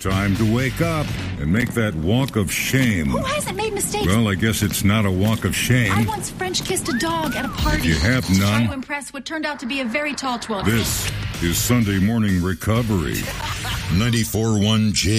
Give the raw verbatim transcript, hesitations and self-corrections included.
Time to wake up and make that walk of shame. Who hasn't made mistakes? Well, I guess it's not a walk of shame. I once French kissed a dog at a party. If you have to none, try to impress what turned out to be a very tall twelve. This is Sunday Morning Recovery. ninety-four point one J